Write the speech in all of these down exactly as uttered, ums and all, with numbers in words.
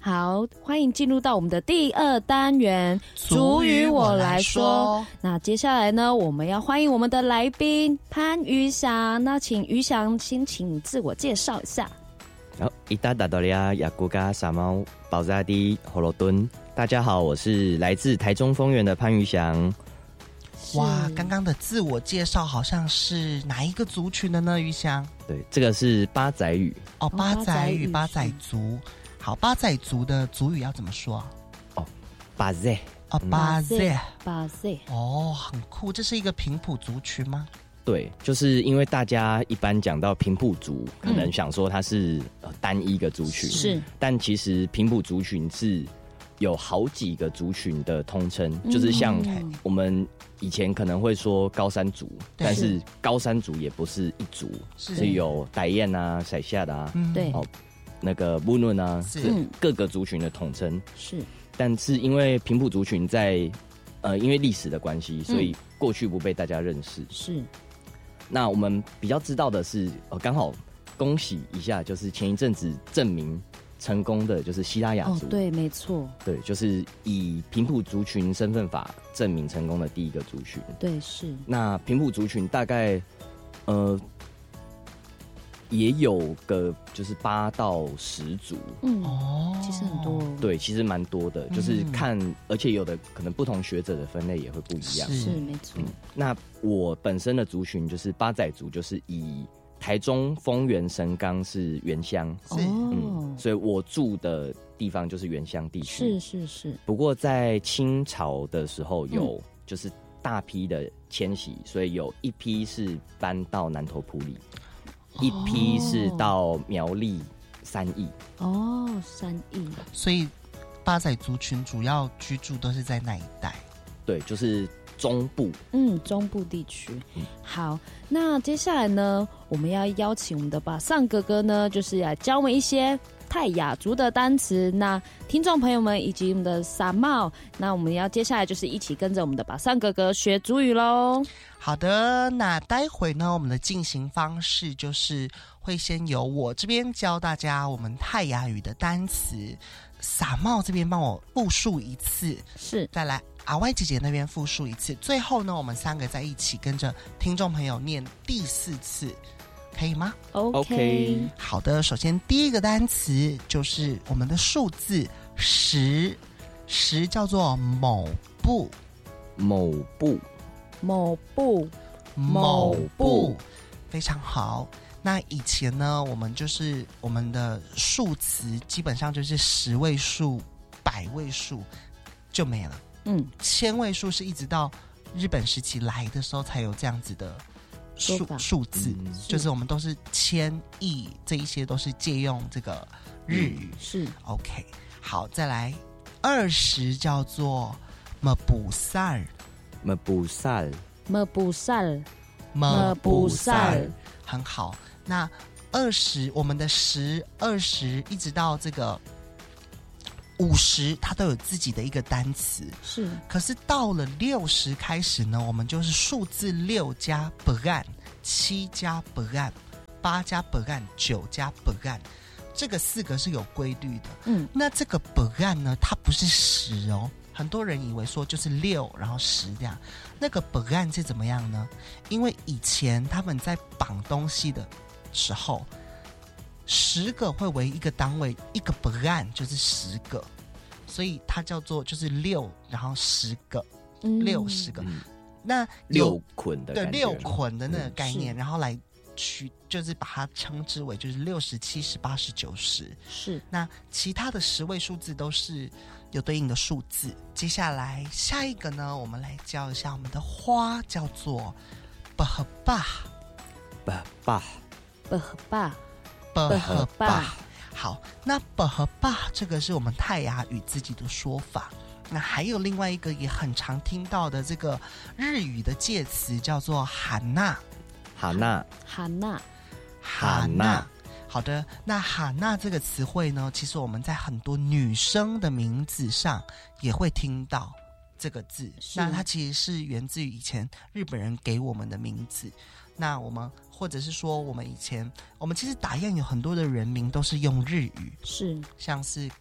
好，欢迎进入到我们的第二单元族语我来说。那接下来呢，我们要欢迎我们的来宾潘宇翔。那请宇翔先请自我介绍一下。 好，伊达达多利亚雅古嘎傻猫宝扎迪火罗敦，大家好，我是来自台中丰原的潘宇翔。 哇，刚刚的自我介绍好像是哪一个族群的呢？宇翔？ 对，这个是八仔语。 哦，八仔语，八仔族。好，八仔族的族语要怎么说啊？ 哦，巴仔。 哦，巴仔， 巴仔。 哦，很酷。这是一个平埔族群吗？ 对，就是因为大家一般讲到平埔族，可能想说它是、呃、单一个族群， 是， 但其实平埔族群是有好几个族群的通称，嗯、就是像我们以前可能会说高山族，但是高山族也不是一族，是, 是有傣燕啊、塞夏的啊， 对、 哦，那个布伦啊，是各个族群的统称。 是， 但是因为平埔族群在呃因为历史的关系，所以过去不被大家认识。 是。 那我们比较知道的是，呃，刚好恭喜一下，就是前一阵子证明成功的，就是西拉雅族。 哦，对，没错。 对，就是以平埔族群身份法证明成功的第一个族群。 对，是。 那平埔族群大概，呃，也有个就是八到十族。 嗯，哦，其实很多。 对，其实蛮多的，就是看，嗯、而且有的可能不同学者的分类也会不一样。 是，没错。嗯， 那我本身的族群就是八仔族，就是以台中丰原神冈是原乡， 哦， 嗯，所以我住的地方就是原乡地区。 是是是。 不过在清朝的时候有就是大批的迁徙，所以有一批是搬到南投埔里，一批是到苗栗三义。 哦，三义。 所以八仔族群主要居住都是在那一带。 对，就是中部。 嗯，中部地区。嗯，好，那接下来呢，我们要邀请我们的巴桑哥哥呢，就是来教我们一些泰雅族的单词。那听众朋友们以及我们的傻帽，那我们要接下来就是一起跟着我们的巴桑哥哥学族语咯。 好的，那待会呢，我们的进行方式就是会先由我这边教大家我们泰雅语的单词，傻帽这边帮我复述一次， 是， 再来阿歪姐姐那边复述一次，最后呢，我们三个在一起跟着听众朋友念第四次，可以吗 ？OK， 好的，首先第一个单词就是我们的数字十，十叫做某部， 某部。 某部， 某部，非常好。那以前呢，我们就是我们的数词基本上就是十位数、百位数就没了。嗯，千位数是一直到日本时期来的时候才有这样子的数数字，嗯，就是我们都是千亿这一些都是借用这个日语。嗯， 是 OK， 好，再来二十叫做么补萨。 么布萨， 么布萨， 么布萨，很好。那二十，我们的十、二十，一直到这个五十，它都有自己的一个单词。 是。可是到了六十开始呢，我们就是数字六加不按，七加不按，八加不按，九加不按。这个四个是有规律的。嗯。那这个不按呢，它不是十哦。很多人以为说就是六，然后十这样，那个本案是怎么样呢？因为以前他们在绑东西的时候，十个会为一个单位，一个本案就是十个，所以它叫做就是六，然后十个，嗯、六十个，嗯、那六捆的对六捆的那个概念，嗯、然后来取就是把它称之为就是六十、七十、八十、九十， 是。 那其他的十位数字都是有对应的数字。接下来下一个呢，我们来教一下我们的花，叫做巴和巴， 巴巴， 巴和巴， 巴和巴。好，那巴和巴这个是我们泰雅语自己的说法。那还有另外一个也很常听到的这个日语的介词，叫做哈娜， 哈娜， 哈娜， 哈娜。好的，那哈娜这个词汇呢，其实我们在很多女生的名字上也会听到这个字。那它其实是源自于以前日本人给我们的名字。那我们或者是说，我们以前我们其实打样有很多的人名都是用日语， 是像是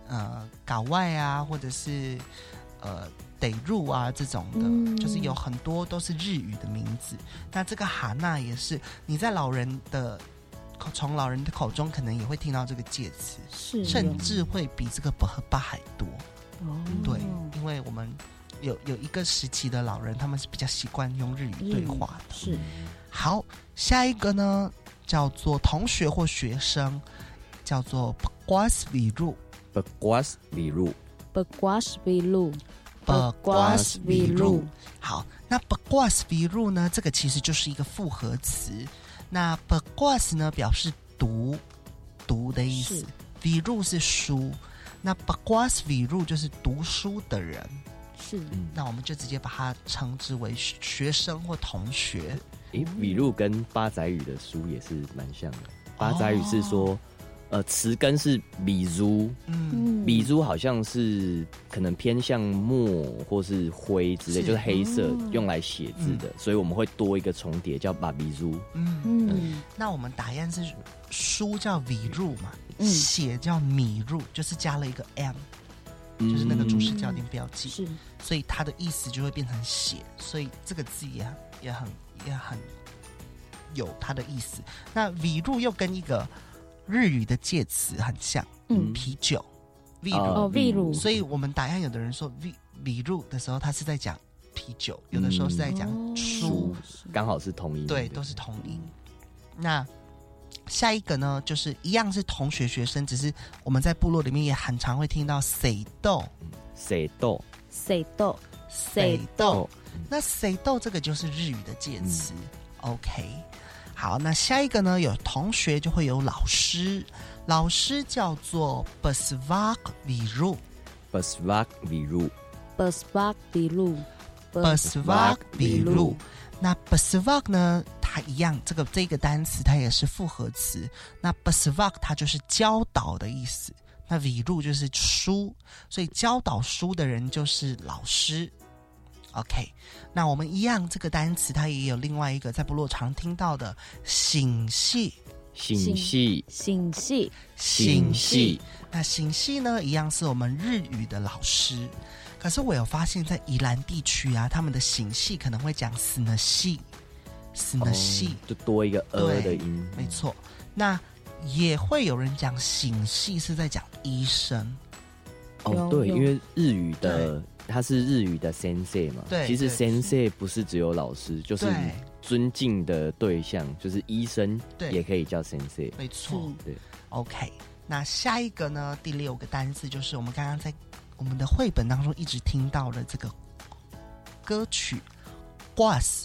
呃搞外啊，或者是呃得入啊这种的、嗯，就是有很多都是日语的名字。那这个哈娜也是你在老人的从老人的口中可能也会听到这个介词， 是甚至会比这个巴和巴还多。 哦， 对，因为我们有有一个时期的老人，他们是比较习惯用日语对话的。 是， 好，下一个呢叫做同学或学生，叫做 Baguas Viru。 Baguas Viru。 Baguas Viru。 Baguas Viru。好，那 Baguas Viru 呢？这个其实就是一个复合词。那 Baguas 呢表示读读的意思 ，Viru 是书。那 Baguas Viru 就是读书的人。 是， 嗯，那我们就直接把它称之为学生或同学。 诶，笔录跟八仔语的书也是蛮像的。八仔语是说，哦、呃，词根是笔如，嗯，笔如好像是可能偏向墨或是灰之类，是就是黑色、哦、用来写字的、嗯，所以我们会多一个重叠叫把笔如。 嗯嗯，那我们打样是书叫笔如嘛，嗯、写叫米入，就是加了一个 m。就是那个注释校订标记、嗯，是，所以它的意思就会变成写，所以这个字也也很也很有它的意思。那比入又跟一个日语的介词很像，嗯，啤酒，比入， 哦，比入， 所以我们打样有的人说比比入的时候，他是在讲啤酒，有的时候是在讲书， 刚、嗯、好是同音， 对，都是同音。那下一个呢，就是一样是同学学生，只是我们在部落里面也很常会听到谁斗谁斗谁斗谁斗，那谁斗这个就是日语的介词、嗯、OK。 好，那下一个呢，有同学就会有老师，老师叫做 Basvak Viru Basvak Viru Basvak Viru Basvak Viru。那 Basvak 呢，它一样，这个这个单词它也是复合词。那 Basvak 它就是教导的意思，那 Viru 就是书，所以教导书的人就是老师。OK， 那我们一样，这个单词它也有另外一个在部落常听到的醒系， 醒系， 醒系， 醒系。那醒系呢，一样是我们日语的老师。可是我有发现，在宜兰地区啊，他们的醒系可能会讲死呢系，死呢系， 就多一个呃的音， 没错。那也会有人讲醒系是在讲医生。 哦，对，因为日语的它是日语的 sensei 嘛， 对， 其实 sensei 不是只有老师，就是尊敬的对象，就是医生也可以叫 sensei， 没错， 对。 OK， 那下一个呢，第六个单字就是我们刚刚在我们的绘本当中一直听到的这个歌曲 Guas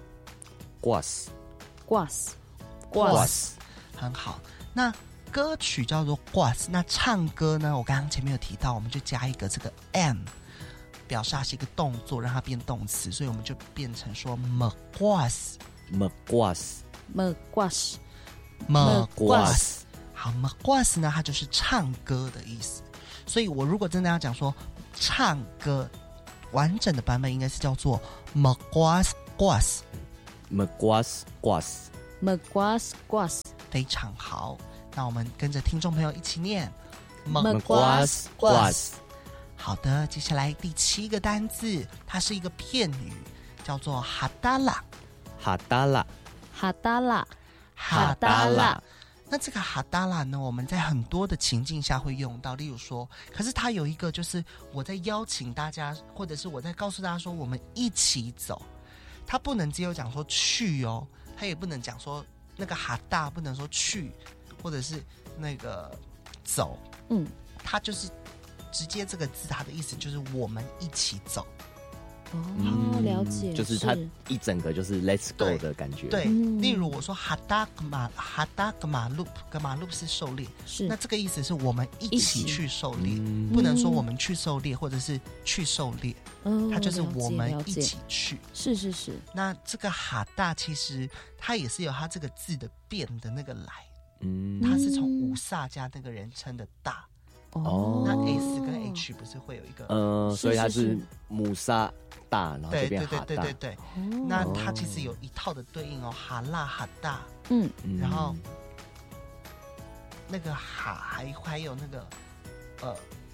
Guas Guas Guas 很好。那歌曲叫做 Guas， 那唱歌呢，我刚刚前面有提到，我们就加一个这个 m， 表示它是一个动作，让它变动词，所以我们就变成说 Maguas Maguas Maguas Maguas。 好， Maguas 呢，它就是唱歌的意思。所以我如果真的要讲说唱歌完整的版本，应该是叫做 Maguas Guas Maguas Guas Maguas Guas。 非常好，那我们跟着听众朋友一起念 Maguas Guas。 好的，接下来第七个单字，它是一个片语，叫做 Hadala Hadala Hadala Hadala。那这个哈达拉呢，我们在很多的情境下会用到，例如说，可是它有一个就是我在邀请大家，或者是我在告诉大家说我们一起走，它不能只有讲说去哦，它也不能讲说那个哈达不能说去，或者是那个走，嗯，它就是直接这个字，它的意思就是我们一起走。 哦，了解， 就是它一整个就是 Let's go 的感觉。 对，嗯、例如我说哈达格马哈达格马路格马路是狩猎， 是那这个意思是我们一起去狩猎，不能说我们去狩猎或者是去狩猎，嗯、它就是我们一起去。 是是是。 那这个哈达其实它也是有它这个字的变的那个来，嗯，它是从五萨加那个人称的大。哦，那 S 跟 H 不是会有一个， 呃，所以它是母萨大，然后这边哈大， 对对对对对对。那它其实有一套的对应哦，哈拉哈大，嗯，然后那个哈还还有那个呃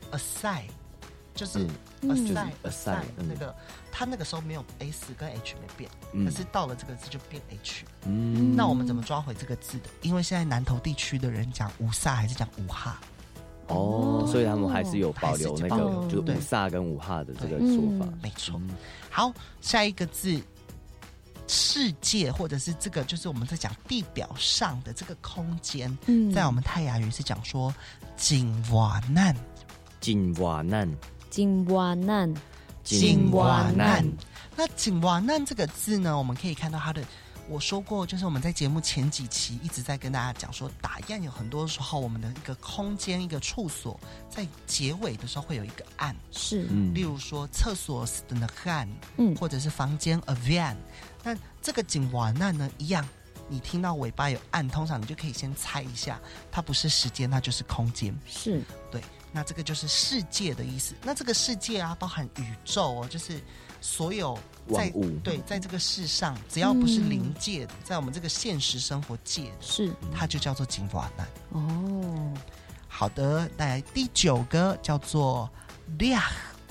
aside，就是嗯 aside、 就是 aside， 那个，他那个时候没有 s 跟 h 没变， 嗯可是到了这个字就变 h。 嗯， 那我们怎么抓回这个字的？因为现在南投地区的人讲五煞还是讲五哈。 哦，所以他们还是有保留那个哦就是五煞跟五哈的这个说法。 没错。好，下一个字，世界或者是这个就是我们在讲地表上的这个空间，嗯，在我们泰雅语是讲说景瓦难， 景瓦难， 景瓦难， 景瓦难。那景瓦难这个字呢，我们可以看到它的。我说过，就是我们在节目前几期一直在跟大家讲说，打雁有很多时候我们的一个空间、一个处所，在结尾的时候会有一个暗， 是， 嗯、 例如说厕所的汉，嗯，或者是房间 a van。那这个景瓦难呢，一样，你听到尾巴有暗，通常你就可以先猜一下，它不是时间，它就是空间， 是对。那这个就是世界的意思。那这个世界啊，包含宇宙哦，就是所有在万物， 对，在这个世上，只要不是灵界的，嗯、在我们这个现实生活界， 是它就叫做景瓦难。 哦， 好的，来第九个叫做 liach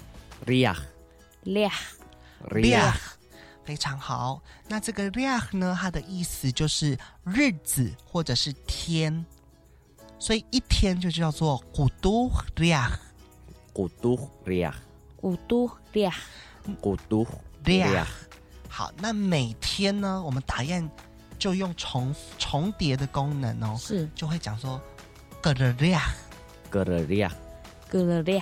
liach liach liach， 非常好。那这个 liach 呢，它的意思就是日子或者是天。所以一天就叫做古都liach， 古都liach， 古都liach， 古都 liach。好，那每天呢，我们打雁就用重重叠的功能哦， 是就会讲说 g l liach g l liach g l liach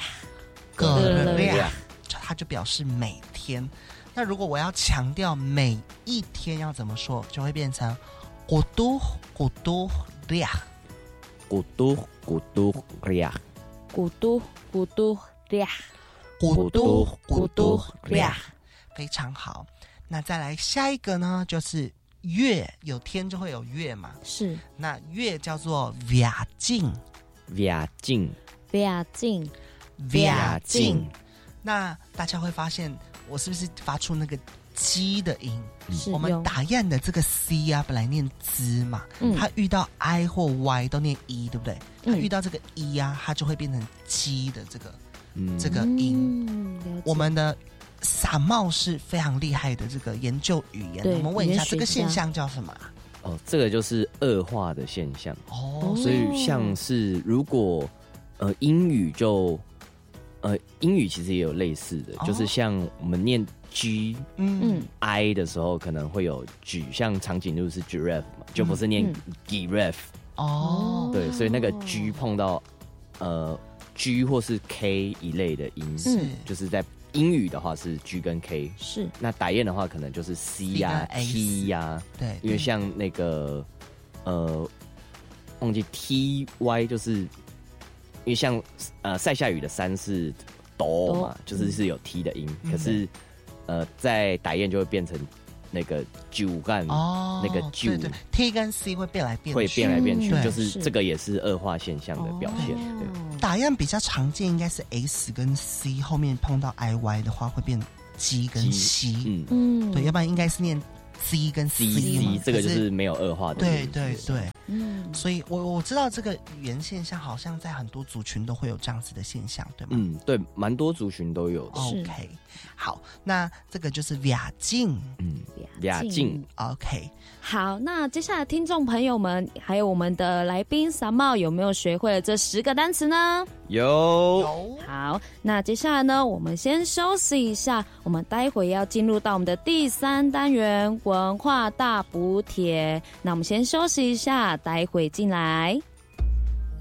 g l liach， 它就表示每天。那如果我要强调每一天要怎么说，就会变成古都古都liach。 古都古都liach， 古都古都liach， 古都古都liach，非常好。那再来下一个呢，就是月，有天就会有月嘛， 是。 那月叫做 via 镜 ，via 镜 ，via 镜 ，via 镜。那大家会发现，我是不是发出那个鸡的音？我们打雁的这个 c 啊，本来念滋嘛，嗯、它遇到 i 或 y 都念 e， 对不对？它遇到这个 e 啊，它就会变成鸡的这个、嗯、这个音。嗯、我们的撒茂是非常厉害的这个研究语言，我们问一下这个现象叫什么？ 哦，这个就是恶化的现象哦。所以像是如果呃英语就呃英语其实也有类似的，哦、就是像我们念。G 嗯 I 的时候可能会有 G， 像长颈鹿是 giraffe 嘛，就不是念 giraffe 哦。对，所以那个 G 碰到呃 G 或是 K 一类的音，是就是在英语的话是 G 跟 K， 是那打雁的话可能就是 C 呀、啊、T 呀、啊，对，因为像那个呃忘记 T Y 就是因为像呃塞夏语的山是哆嘛，就是是有 T 的音，嗯、可是。呃，在打雁就会变成那个九干哦，那个九对对 ，T 跟 C 会变来变去， 会变来变去，嗯、就是这个也是恶化现象的表现。哦、对， 打雁比较常见应该是 S 跟 C 后面碰到 I Y 的话会变 G 跟 C， 嗯嗯，对，要不然应该是念 C 跟 C， C 这个就是没有恶化的。 对对对，嗯，所以我我知道这个语言现象好像在很多族群都会有这样子的现象，对吗？ 嗯，对，蛮多族群都有的。 OK， 好，那这个就是 via 镜， 嗯 ，via 镜 ，OK。 好，那接下来听众朋友们还有我们的来宾撒茂有没有学会了这十个单词呢？ 有。 有。 好，那接下来呢，我们先休息一下，我们待会要进入到我们的第三单元文化大补帖。那我们先休息一下，待会进来。